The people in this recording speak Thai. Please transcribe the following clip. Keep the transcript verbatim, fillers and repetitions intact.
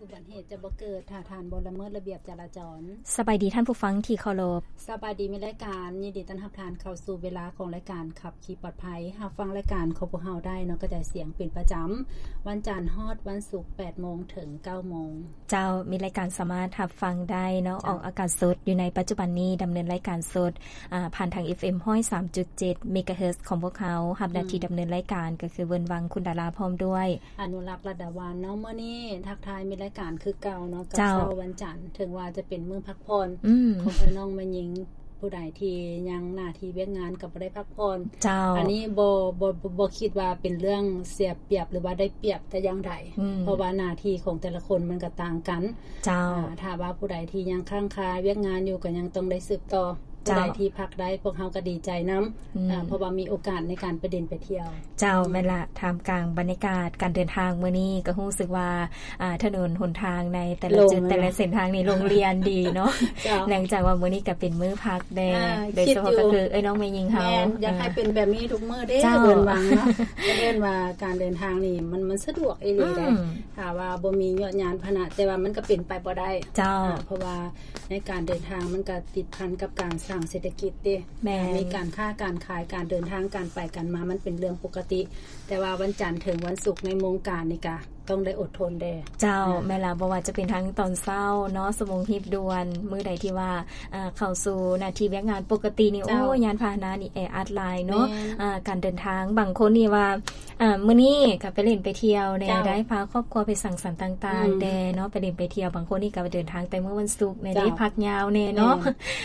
อุบัติเหตุจะบ่เกิดถ้าทานบ่ละเมิดระเบียบจราจรสบายดีท่านผู้ฟังที่เคารพสบายดีมีรายการยินดีต้อนรับท่านเข้าสู่เวลาของรายการขับขี่ปลอดภัยรับฟังรายการของพวกเฮาได้เนาะกระจายเสียงเป็นประจำวันจันทร์ฮอดวันศุกร์ แปดโมง ถึง เก้าโมงเจ้ามีรายการสามารถรับฟังได้เนาะออกอากาศสดอยู่ในปัจจุบันนี้ดำเนินรายการสดอ่าผ่านทาง เอฟ เอ็ม หนึ่งร้อยสามจุดเจ็ด เมกะเฮิรตซ์ของพวกเขารับหน้าที่ดำเนินรายการก็คือเวินวังคุณดาราพร้อมด้วยอนุรักษ์ระดาวานเนาะมื้อนี้ทักทายมีรายการคือเก่าเนาะกับเช้าวันจันทร์ถึงว่าจะเป็นมื้อพักผ่อนของพี่น้องแม่หญิงผู้ใดที่ยังหน้าที่เวียกงานก็บ่ได้พักผ่อนอันนี้บ่บ่บ่คิดว่าเป็นเรื่องเสียเปรียบหรือว่าได้เปรียบแต่อย่างใดเพราะว่าหน้าที่ของแต่ละคนมันก็ต่างกันเจ้าถ้าว่าผู้ใดที่ยังค้างคาเวียกงานอยู่ก็ยังต้องได้สืบต่อผู้ใดที่พักได้พวกเฮาก็ดีใจนำอ่าเพราะว่ามีโอกาสในการไปเดินไปเที่ยวเจ้าแม่นละท่ามกลางบรรยากาศการเดินทางมื้อนี้ก็รู้สึกว่าอ่าถนนหนทางในแต่ละจุดแต่ละเส้นทางนี่โรงเรียนดีเนาะเนื่องจากว่ามื้อนี้ก็เป็นมื้อพักแน่โดยเฉพาะก็คือเอ้ยน้องแม่หญิงเฮาอยากให้เป็นแบบนี้ทุกมื้อเด้เพิ่นหวังเนาะเอิ้นว่าการเดินทางนี่มันมันสะดวกอีหลีเด้ถ้าว่าบ่มียอดยานพาหนะแต่ว่ามันก็เป็นไปบ่ได้เจ้าเพราะว่าในการเดินทางมันก็ติดพันกับการสร้างเศรษฐกิจเด้มีการค้าการขายการเดินทางการไปกันมามันเป็นเรื่องปกติแต่ว่าวันจันทร์ถึงวันศุกร์ในวงการนี่ก็ต้องได้อดทนแด้เจ้าแม่ล่ะบ่ว่าจะเป็นทั้งตอนเช้าเนาะชั่วโมงฮีบด่วนมื้อใดที่ว่าอ่าเข้าสู่หน้าที่เวียกงานปกตินี่โอ้ยานพาหนะนี่แออัดหลายเนาะอ่าการเดินทางบางคนนี่ว่าอ่ามื้อนี้ก็ไปเล่นไปเที่ยวแน่ได้พาครอบครัวไปสังสรรค์ต่างๆแด่เนาะไปเล่นไปเที่ยวบางคนนี่ก็ไปเดินทางแต่มื้อวันศุกร์แน่ได้พักยาวแน่เนาะ